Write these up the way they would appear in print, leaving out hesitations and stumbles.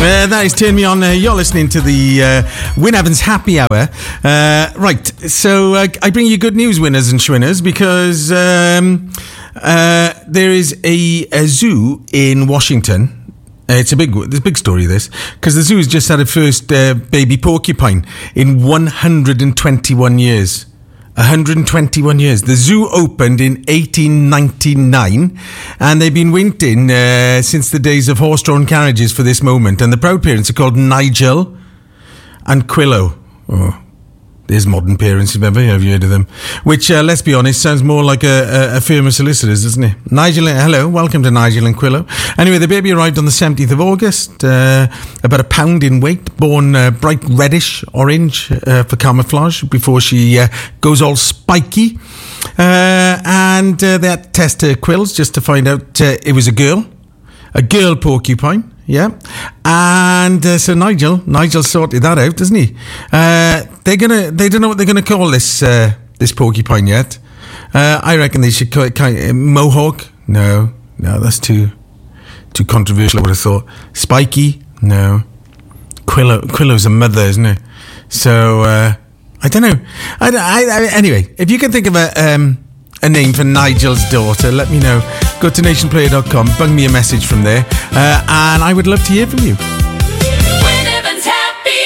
That is Turn Me On. You're listening to the Wyn Evans Happy Hour. Right, so I bring you good news, winners and schwinners, because there is a zoo in Washington. There's a big story, this, because the zoo's just had its first baby porcupine in 121 years. 121 years. The zoo opened in 1899, and they've been waiting since the days of horse-drawn carriages for this moment. And the proud parents are called Nigel and Quillo. Oh, there's modern parents, have you heard of them? Which, let's be honest, sounds more like a firm of solicitors, doesn't it? Nigel, hello, welcome to Nigel and Quillo. Anyway, the baby arrived on the 17th of August, about a pound in weight, born bright reddish orange for camouflage before she goes all spiky. And they had to test her quills just to find out it was a girl porcupine. Yeah, and so Nigel sorted that out, doesn't he? They don't know what they're gonna call this porcupine yet. I reckon they should call it Mohawk. No, that's too controversial. I would have thought. Spiky. No. Quillow's a mother, isn't it? So I don't know. Anyway, if you can think of a name for Nigel's daughter, let me know. Go to nationplayer.com, bung me a message from there, and I would love to hear from you. Wyn Evans Happy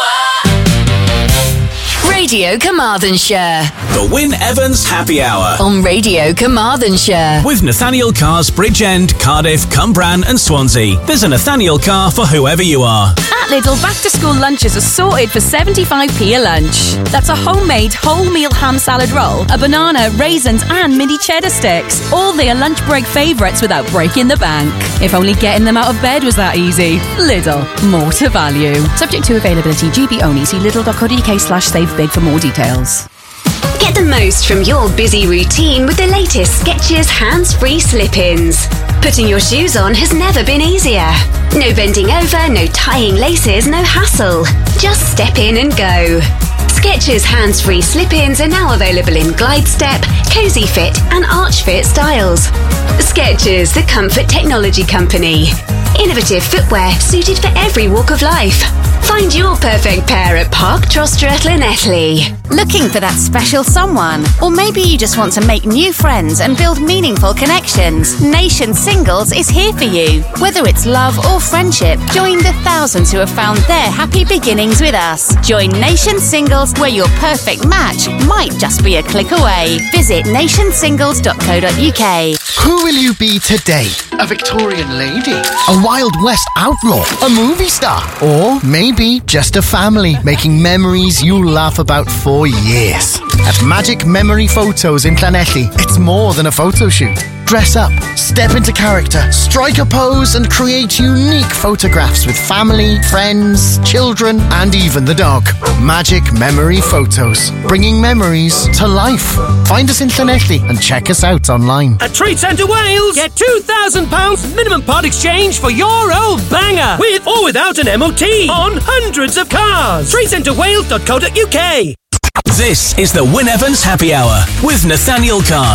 Hour. Radio Carmarthenshire. The Wyn Evans Happy Hour On Radio Carmarthenshire. with Nathaniel Cars, Bridgend, Cardiff, Cumbran and Swansea. There's a Nathaniel car for whoever you are. At Lidl, back-to-school lunches are sorted for 75p a lunch. That's a homemade whole-meal ham salad roll, a banana, raisins and mini cheddar sticks. All their lunch break favourites without breaking the bank. If only getting them out of bed was that easy. Lidl, more to value. Subject to availability, GB only. See lidl.co.uk/savebig for more details. Get the most from your busy routine with the latest Skechers hands-free slip-ins. Putting your shoes on has never been easier. No bending over, no tying laces, no hassle. Just step in and go. Skechers hands-free slip-ins are now available in glide step, cozy fit and arch fit styles. Skechers, the comfort technology company. Innovative footwear suited for every walk of life. Find your perfect pair at Park Trostre at Llanelli. Looking for that special someone? Or maybe you just want to make new friends and build meaningful connections? Nation Singles is here for you. Whether it's love or friendship, join the thousands who have found their happy beginnings with us. Join Nation Singles, where your perfect match might just be a click away. Visit nationsingles.co.uk. Who will you be today? A Victorian lady? A Wild West outlaw? A movie star? Or maybe just a family making memories you'll laugh about for years. At Magic Memory Photos in Llanelli, it's more than a photo shoot. Dress up, step into character, strike a pose and create unique photographs with family, friends, children and even the dog. Magic Memory Photos, bringing memories to life. Find us in Llanelli and check us out online. At Trade Centre Wales, get £2,000 minimum part exchange for your old banger, with or without an MOT, on hundreds of cars. TradeCentreWales.co.uk. This is the Wyn Evans Happy Hour with Nathaniel Cars.